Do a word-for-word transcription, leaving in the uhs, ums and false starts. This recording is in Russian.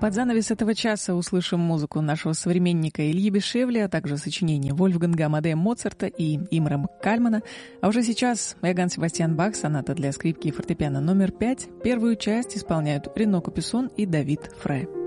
Под занавес этого часа услышим музыку нашего современника Ильи Бишевля, а также сочинения Вольфганга Амадея Моцарта и Имра Маккальмана. А уже сейчас Иоганн Себастьян Бах, соната для скрипки и фортепиано номер пять. Первую часть исполняют Рено Капюсон и Давид Фре.